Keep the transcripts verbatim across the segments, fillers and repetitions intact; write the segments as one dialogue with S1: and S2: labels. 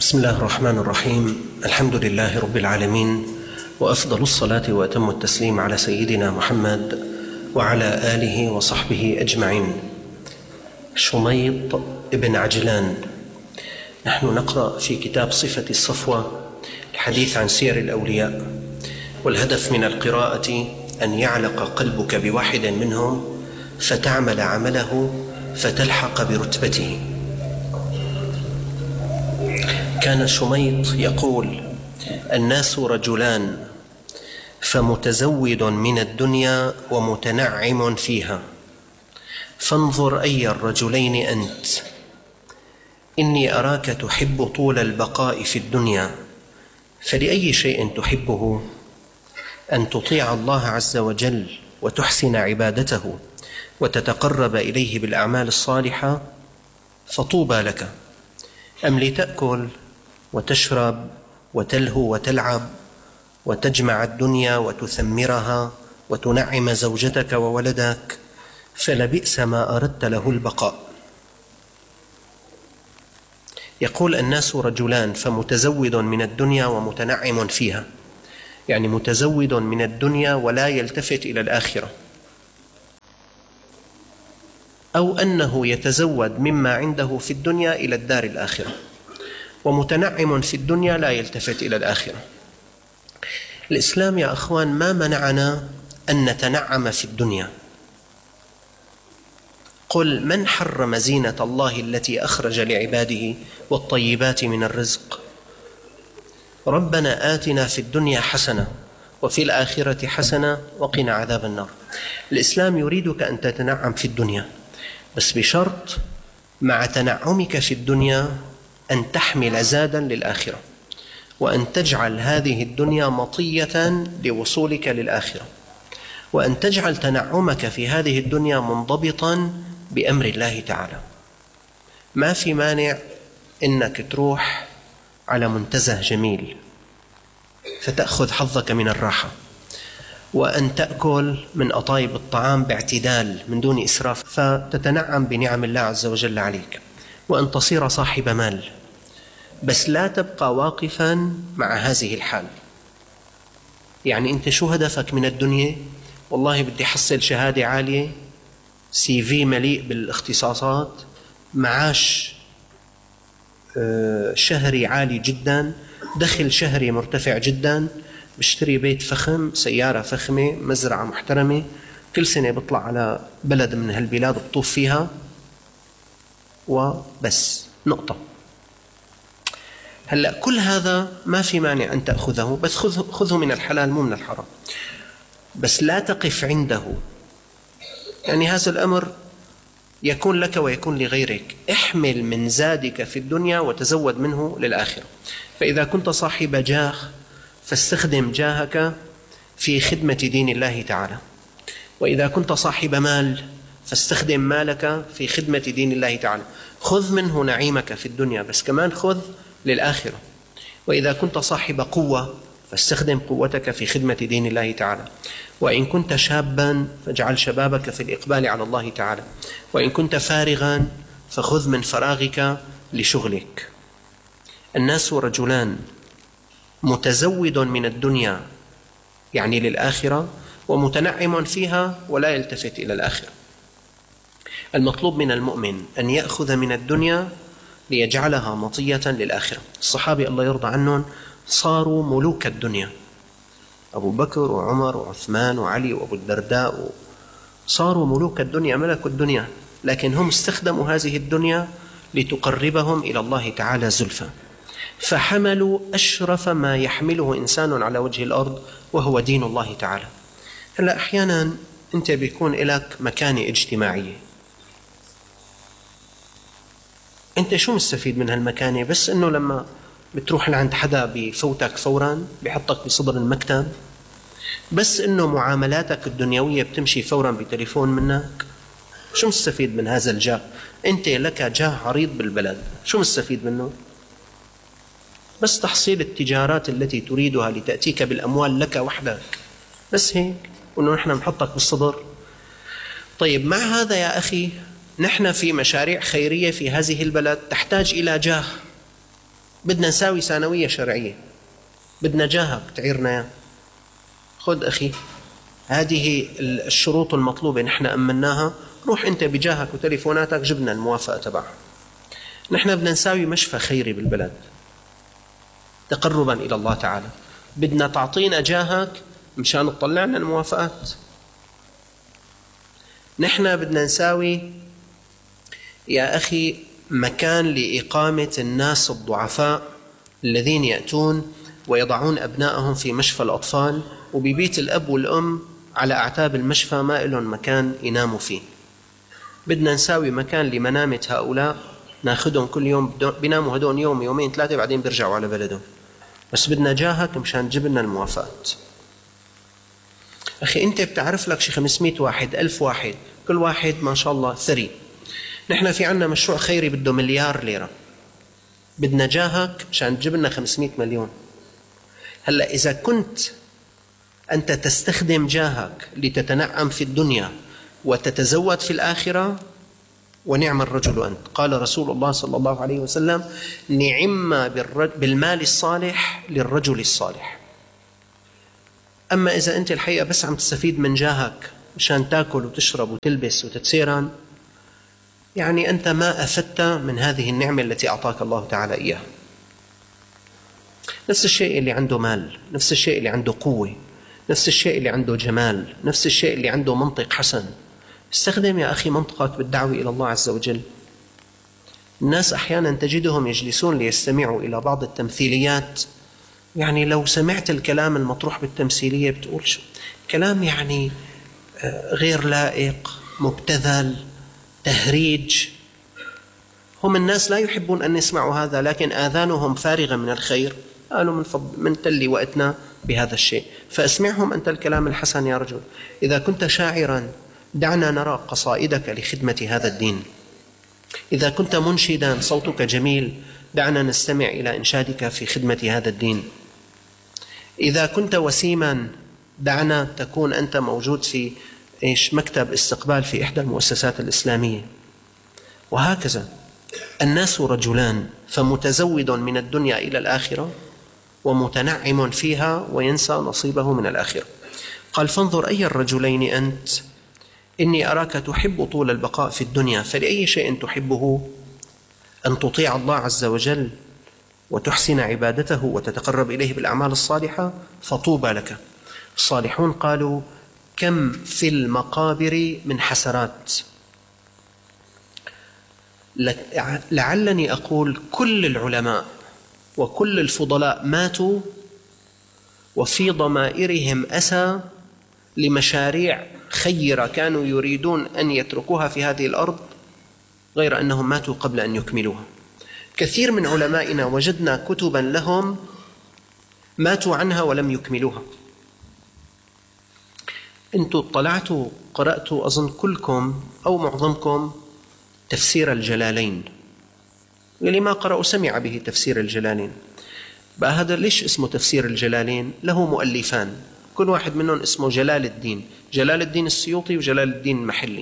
S1: بسم الله الرحمن الرحيم. الحمد لله رب العالمين، وأفضل الصلاة وأتم التسليم على سيدنا محمد وعلى آله وصحبه أجمعين. شميط ابن عجلان. نحن نقرأ في كتاب صفة الصفوة الحديث عن سير الأولياء، والهدف من القراءة أن يعلق قلبك بواحد منهم فتعمل عمله فتلحق برتبته. كان شميط يقول: الناس رجلان، فمتزود من الدنيا ومتنعم فيها، فانظر أي الرجلين أنت. إني أراك تحب طول البقاء في الدنيا، فلأي شيء تحبه؟ أن تطيع الله عز وجل وتحسن عبادته وتتقرب إليه بالأعمال الصالحة، فطوبى لك. أم لتأكل وتشرب وتلهو وتلعب وتجمع الدنيا وتثمرها وتنعم زوجتك وولدك، فلبئس ما أردت له البقاء. يقول: الناس رجلان، فمتزود من الدنيا ومتنعم فيها، يعني متزود من الدنيا ولا يلتفت إلى الآخرة، أو أنه يتزود مما عنده في الدنيا إلى الدار الآخرة، ومتنعم في الدنيا لا يلتفت إلى الآخرة. الإسلام يا أخوان ما منعنا أن نتنعم في الدنيا. قل: من حرم زينة الله التي أخرج لعباده والطيبات من الرزق؟ ربنا آتنا في الدنيا حسنة وفي الآخرة حسنة وقنا عذاب النار. الإسلام يريدك أن تتنعم في الدنيا، بس بشرط مع تنعمك في الدنيا أن تحمل زادا للآخرة، وأن تجعل هذه الدنيا مطية لوصولك للآخرة، وأن تجعل تنعمك في هذه الدنيا منضبطا بأمر الله تعالى. ما في مانع إنك تروح على منتزه جميل فتأخذ حظك من الراحة، وأن تأكل من أطايب الطعام باعتدال من دون إسراف فتتنعم بنعم الله عز وجل عليك، وأن تصير صاحب مال، بس لا تبقى واقفا مع هذه الحال. يعني أنت شو هدفك من الدنيا؟ والله بدي حصل شهادة عالية، سي في مليء بالاختصاصات، معاش شهري عالي جدا، دخل شهري مرتفع جدا، بشتري بيت فخم، سيارة فخمة، مزرعة محترمة، كل سنة بطلع على بلد من هالبلاد بطوف فيها، وبس، نقطة. هلأ كل هذا ما في مانع أن تأخذه، بس خذه, خذه من الحلال مو من الحرام، بس لا تقف عنده. يعني هذا الأمر يكون لك ويكون لغيرك. احمل من زادك في الدنيا وتزود منه للآخرة. فإذا كنت صاحب جاه فاستخدم جاهك في خدمة دين الله تعالى، وإذا كنت صاحب مال فاستخدم مالك في خدمة دين الله تعالى. خذ منه نعيمك في الدنيا، بس كمان خذ للآخرة. وإذا كنت صاحب قوة فاستخدم قوتك في خدمة دين الله تعالى. وإن كنت شابا فاجعل شبابك في الإقبال على الله تعالى. وإن كنت فارغا فخذ من فراغك لشغلك. الناس رجلان، متزود من الدنيا يعني للآخرة، ومتنعم فيها ولا يلتفت إلى الآخرة. المطلوب من المؤمن أن يأخذ من الدنيا ليجعلها مطية للآخرة. الصحابة الله يرضى عنهم صاروا ملوك الدنيا، أبو بكر وعمر وعثمان وعلي وأبو الدرداء، صاروا ملوك الدنيا، ملكوا الدنيا، لكن هم استخدموا هذه الدنيا لتقربهم إلى الله تعالى زلفى، فحملوا أشرف ما يحمله إنسان على وجه الأرض، وهو دين الله تعالى. هلأ أحيانا أنت بيكون لك مكانة اجتماعية، أنت شو مستفيد من هالمكانة؟ بس أنه لما بتروح لعند حدا بفوتك فورا، بيحطك بصدر المكتب، بس أنه معاملاتك الدنيوية بتمشي فورا بتليفون منك. شو مستفيد من هذا الجاه؟ أنت لك جاه عريض بالبلد، شو مستفيد منه؟ بس تحصيل التجارات التي تريدها لتأتيك بالأموال لك وحدك، بس هيك، وأنه نحن نحطك بالصدر. طيب مع هذا يا أخي، نحن في مشاريع خيرية في هذه البلد تحتاج إلى جاه، بدنا نساوي ثانوية شرعية، بدنا جاهك تعيرنا يا خذ أخي، هذه الشروط المطلوبة نحن أمناها، روح أنت بجاهك وتليفوناتك جبنا الموافقة تبعها. نحن بدنا نساوي مشفى خيري بالبلد تقربا إلى الله تعالى، بدنا تعطينا جاهك مشان تطلعنا الموافقات. نحن بدنا نساوي يا أخي مكان لإقامة الناس الضعفاء الذين يأتون ويضعون أبنائهم في مشفى الأطفال، وببيت الأب والأم على أعتاب المشفى ما إلهم مكان يناموا فيه. بدنا نساوي مكان لمنامة هؤلاء، ناخدهم كل يوم بيناموا هدول يوم يومين ثلاثة بعدين بيرجعوا على بلدهم، بس بدنا جاهك مشان تجيب لنا الموافقات. أخي أنت بتعرف لك شي خمسمائة واحد ألف واحد، كل واحد ما شاء الله ثري. نحن في عنا مشروع خيري بده مليار ليرة، بدنا جاهك مشان تجيب لنا خمسمائة مليون. هلأ إذا كنت أنت تستخدم جاهك لتتنعم في الدنيا وتتزود في الآخرة، ونعم الرجل أنت. قال رسول الله صلى الله عليه وسلم: نعم بالمال الصالح للرجل الصالح. أما إذا أنت الحقيقة بس عم تستفيد من جاهك مشان تاكل وتشرب وتلبس وتتسيران، يعني أنت ما أفدت من هذه النعمة التي أعطاك الله تعالى إياها. نفس الشيء اللي عنده مال، نفس الشيء اللي عنده قوة، نفس الشيء اللي عنده جمال، نفس الشيء اللي عنده منطق حسن. استخدم يا أخي منطقك بالدعوة إلى الله عز وجل. الناس أحيانا تجدهم يجلسون ليستمعوا إلى بعض التمثيليات، يعني لو سمعت الكلام المطروح بالتمثيلية بتقول شو كلام يعني غير لائق، مبتذل، تهريج. هم الناس لا يحبون أن يسمعوا هذا، لكن آذانهم فارغة من الخير، قالوا من فضل من تلي وقتنا بهذا الشيء. فاسمعهم أنت الكلام الحسن يا رجل. إذا كنت شاعرا دعنا نرى قصائدك لخدمة هذا الدين. إذا كنت منشدا صوتك جميل دعنا نستمع إلى إنشادك في خدمة هذا الدين. إذا كنت وسيما دعنا تكون أنت موجود في إيش مكتب استقبال في إحدى المؤسسات الإسلامية. وهكذا الناس رجلان، فمتزود من الدنيا إلى الآخرة ومتنعم فيها وينسى نصيبه من الآخرة. قال: فانظر أي الرجلين أنت، إني أراك تحب طول البقاء في الدنيا، فلأي شيء تحبه؟ أن تطيع الله عز وجل وتحسن عبادته وتتقرب إليه بالأعمال الصالحة، فطوبى لك. الصالحون قالوا: كم في المقابر من حسرات. لعلني أقول كل العلماء وكل الفضلاء ماتوا وفي ضمائرهم أسى لمشاريع خيرة كانوا يريدون أن يتركوها في هذه الأرض، غير أنهم ماتوا قبل أن يكملوها. كثير من علمائنا وجدنا كتبا لهم ماتوا عنها ولم يكملوها. أنتوا اطلعتوا قرأتوا أظن كلكم أو معظمكم تفسير الجلالين، واللي ما قرأوا سمع به تفسير الجلالين. بقى هذا ليش اسمه تفسير الجلالين؟ له مؤلفان، كل واحد منهم اسمه جلال الدين، جلال الدين السيوطي وجلال الدين المحلي.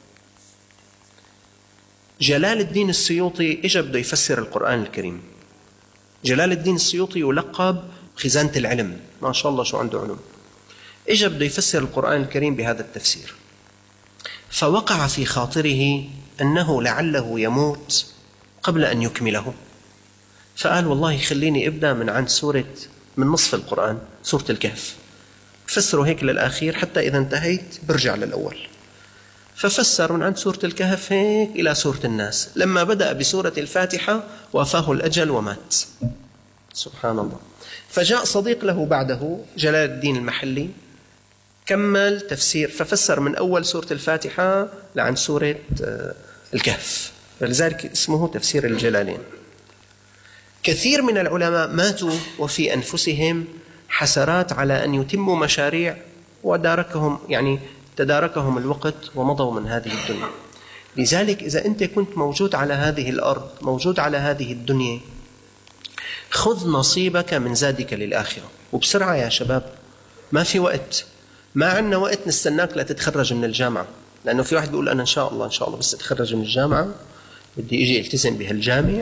S1: جلال الدين السيوطي إجا بده يفسر القرآن الكريم. جلال الدين السيوطي يلقب خزانة العلم، ما شاء الله شو عنده علم. إجا بده يفسر القرآن الكريم بهذا التفسير، فوقع في خاطره أنه لعله يموت قبل أن يكمله، فقال: والله خليني أبدأ من عند سورة من نصف القرآن، سورة الكهف، فسره هيك للأخير حتى إذا انتهيت برجع للأول. ففسر من عند سورة الكهف هيك إلى سورة الناس. لما بدأ بسورة الفاتحة وافاه الأجل ومات. سبحان الله. فجاء صديق له بعده جلال الدين المحلي كمل تفسير، ففسر من أول سورة الفاتحة لعند سورة الكهف، فلذلك اسمه تفسير الجلالين. كثير من العلماء ماتوا وفي أنفسهم حسرات على أن يتموا مشاريع وداركهم يعني تداركهم الوقت ومضوا من هذه الدنيا. لذلك إذا أنت كنت موجود على هذه الأرض، موجود على هذه الدنيا، خذ نصيبك من زادك للآخرة. وبسرعة يا شباب، ما في وقت، ما عندنا وقت نستناك لتتخرج من الجامعة، لأنه في واحد بيقول أنا إن شاء الله إن شاء الله بس أتخرج من الجامعة بدي إجي التزم بهالجامع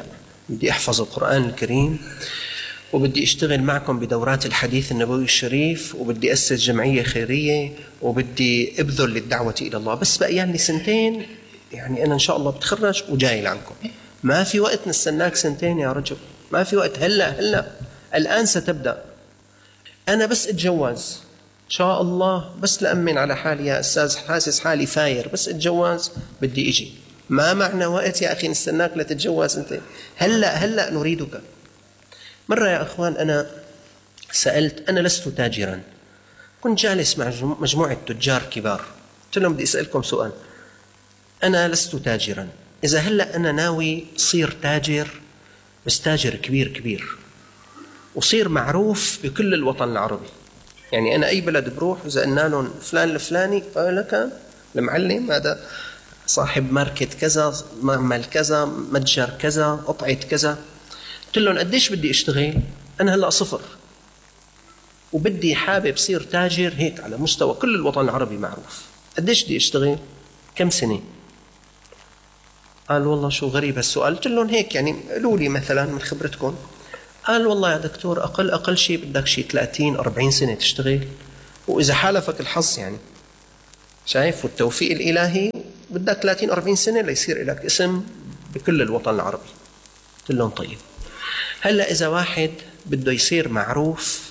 S1: بدي أحفظ القرآن الكريم، وبدي أشتغل معكم بدورات الحديث النبوي الشريف، وبدي أسس جمعية خيرية، وبدي أبذل للدعوة إلى الله. بس بقيان لي سنتين، يعني أنا إن شاء الله بتخرج وجاي لعنكم. ما في وقت نستناك سنتين يا رجل، ما في وقت. هلأ هلأ الآن ستبدأ. أنا بس أتجوز إن شاء الله، بس لأمن على حالي يا أستاذ، حاسس حالي فاير، بس أتجوز بدي إجي. ما معنى وقت يا أخي نستناك لتتجوز أنت؟ هلأ هلأ نريدك. مرة يا أخوان أنا سألت، أنا لست تاجرا، كنت جالس مع مجموعة تجار كبار، قلت لهم بدي أسألكم سؤال، أنا لست تاجرا، إذا هلأ أنا ناوي صير تاجر، بس تاجر كبير كبير، وصير معروف بكل الوطن العربي، يعني أنا أي بلد بروح إذا قلنا لهم فلان الفلاني لك المعلم هذا صاحب ماركت كذا، معمل كذا، متجر كذا، قطعة كذا. قلت لهم قديش بدي أشتغل؟ أنا هلأ صفر، وبدي حابب صير تاجر هيك على مستوى كل الوطن العربي معروف. قديش بدي أشتغل؟ كم سنة؟ قال والله شو غريب هالسؤال. قلت لهم هيك يعني قولوا لي مثلا من خبرتكم. قال والله يا دكتور أقل أقل شيء بدك شيء ثلاثين أربعين سنة تشتغل، وإذا حالفك الحظ يعني شايف والتوفيق الإلهي بدك ثلاثين أربعين سنة ليصير لك اسم بكل الوطن العربي. قلت لهم طيب هلأ إذا واحد بده يصير معروف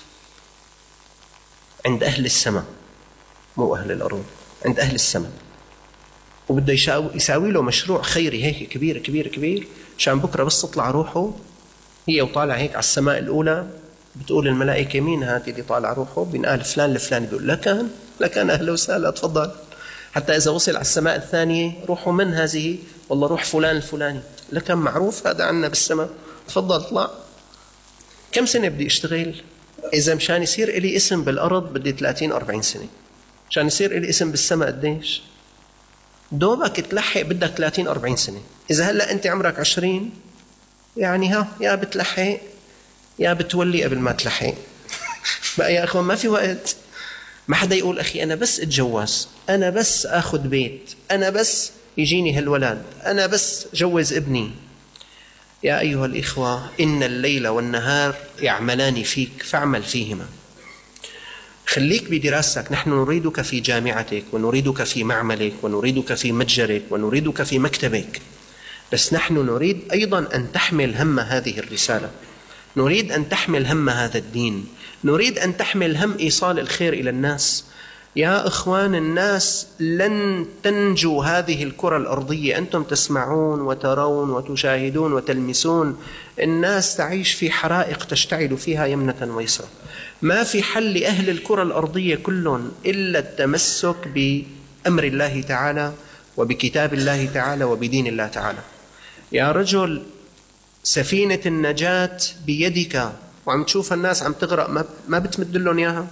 S1: عند أهل السماء، مو أهل الأرض، عند أهل السماء، وبده يساوي له مشروع خيري هيك كبير كبير كبير، عشان بكرة بس تطلع روحه هي وطالع هيك على السماء الأولى، بتقول الملائكة مين هاتي اللي طالع روحه؟ بنقال فلان الفلاني، بيقول لكان لكان أهلا وسهلا تفضل. حتى إذا وصل على السماء الثانية روحه من هذه؟ والله روح فلان الفلاني، لكان معروف هذا عنا بالسماء، تفضل اطلع. كم سنة بدي أشتغل؟ إذا مشان يصير إلي اسم بالأرض بدي ثلاثين أربعين سنة، مشان يصير إلي اسم بالسماء قديش؟ دوبك تلحق بدك ثلاثين أربعين سنة. إذا هلأ أنت عمرك عشرين، يعني ها يا بتلحق يا بتولي قبل ما تلحق. بقى يا أخوان ما في وقت. ما حدا يقول أخي أنا بس أتجوز، أنا بس أخذ بيت، أنا بس يجيني هالولاد، أنا بس جوز ابني. يا أيها الإخوة إن الليل والنهار يعملان فيك فاعمل فيهما. خليك بدراستك، نحن نريدك في جامعتك، ونريدك في معملك، ونريدك في متجرك، ونريدك في مكتبك، بس نحن نريد أيضا أن تحمل هم هذه الرسالة، نريد أن تحمل هم هذا الدين، نريد أن تحمل هم إيصال الخير إلى الناس. يا إخوان الناس لن تنجو هذه الكرة الأرضية، أنتم تسمعون وترون وتشاهدون وتلمسون، الناس تعيش في حرائق تشتعل فيها يمنة ويسرى. ما في حل لأهل الكرة الأرضية كلهم إلا التمسك بأمر الله تعالى وبكتاب الله تعالى وبدين الله تعالى. يا رجل سفينة النجاة بيدك، وعم تشوف الناس عم تغرق ما بتمد لهم إياها.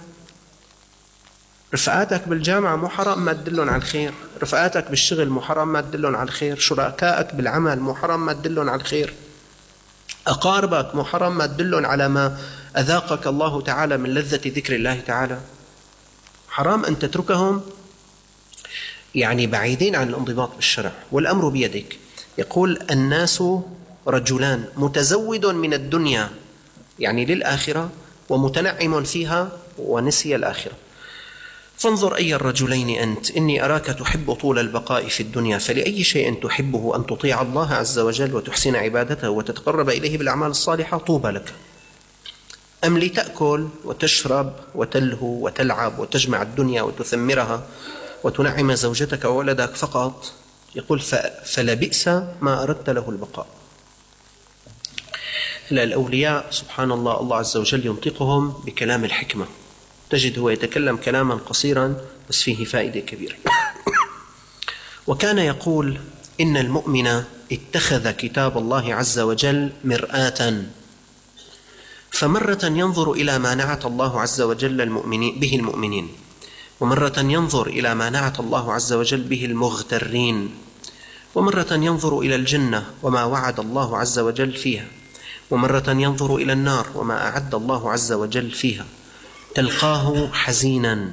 S1: رفقاتك بالجامعة مو حرام ما تدلهم على الخير، رفقاتك بالشغل مو حرام ما تدلهم على الخير، شركائك بالعمل مو حرام ما تدلهم على الخير، أقاربك مو حرام ما تدلهم على ما أذاقك الله تعالى من لذة ذكر الله تعالى. حرام أن تتركهم يعني بعيدين عن الانضباط بالشرع. والأمر بيدك. يقول الناس رجلان، متزود من الدنيا يعني للآخرة، ومتنعم فيها ونسي الآخرة. فانظر أي الرجلين أنت، إني أراك تحب طول البقاء في الدنيا، فلأي شيء تحبه أن تطيع الله عز وجل وتحسن عبادته وتتقرب إليه بالأعمال الصالحة، طوبى لك. أم لتأكل وتشرب وتلهو وتلعب وتجمع الدنيا وتثمرها وتنعم زوجتك وولدك فقط؟ يقول فلبئس ما أردت له البقاء. الأولياء سبحان الله الله عز وجل ينطقهم بكلام الحكمة، تجد هو يتكلم كلاما قصيرا بس فيه فائدة كبيرة. وكان يقول إن المؤمن اتخذ كتاب الله عز وجل مرآة، فمرة ينظر إلى ما نعت الله عز وجل المؤمنين به المؤمنين، ومرة ينظر إلى ما نعت الله عز وجل به المغترين، ومرة ينظر إلى الجنة وما وعد الله عز وجل فيها، ومرة ينظر إلى النار وما أعد الله عز وجل فيها. تلقاه حزينا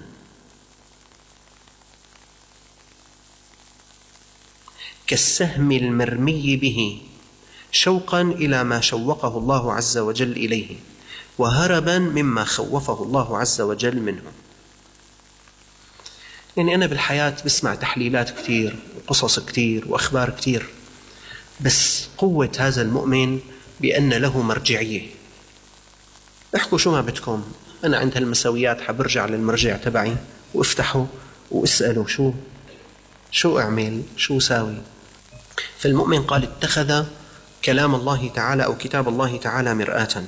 S1: كالسهم المرمي به، شوقا إلى ما شوقه الله عز وجل إليه، وهربا مما خوفه الله عز وجل منه. يعني أنا بالحياة بسمع تحليلات كتير وقصص كتير وأخبار كتير، بس قوة هذا المؤمن بأن له مرجعية. احكوا شو ما بدكم، أنا عند هالمساويات حبرجع للمرجع تبعي، وافتحوا واسألوا شو شو أعمل شو ساوي. فالمؤمن قال اتخذ كلام الله تعالى أو كتاب الله تعالى مرآة.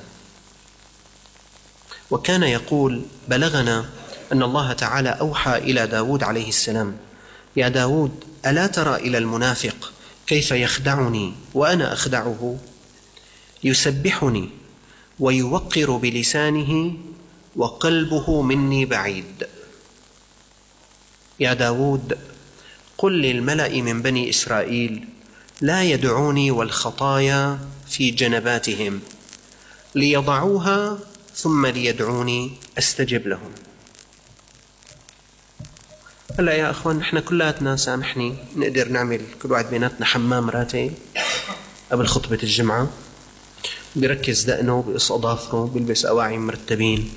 S1: وكان يقول: بلغنا أن الله تعالى أوحى إلى داود عليه السلام: يا داود، ألا ترى إلى المنافق كيف يخدعني وأنا أخدعه؟ يسبحني ويوقر بلسانه وقلبه مني بعيد. يا داود، قل للملأ من بني إسرائيل لا يدعوني والخطايا في جنباتهم، ليضعوها ثم ليدعوني أستجب لهم. هلأ يا أخوان، نحن كلاتنا سامحني نقدر نعمل كل واحد بيناتنا حمام راتب قبل خطبة الجمعة، بيركز دقنه، بيقص أظافره، بيلبس أواعي مرتبين،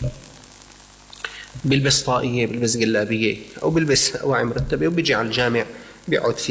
S1: بيلبس طاقية، بيلبس جلابية، أو بيلبس أواعي مرتبة، وبيجي على الجامع بيقعد في